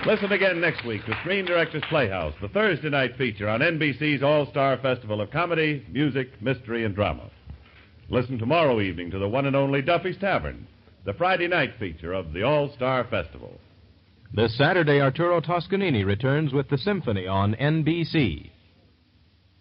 Listen again next week to Screen Directors Playhouse, the Thursday night feature on NBC's All-Star Festival of Comedy, Music, Mystery, and Drama. Listen tomorrow evening to the one and only Duffy's Tavern, the Friday night feature of the All-Star Festival. This Saturday, Arturo Toscanini returns with the Symphony on NBC.